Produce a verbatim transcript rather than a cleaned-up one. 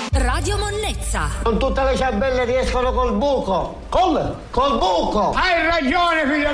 Radio Monnezza. Non tutte le ciambelle riescono col buco. Come? Col buco. Hai ragione, figlio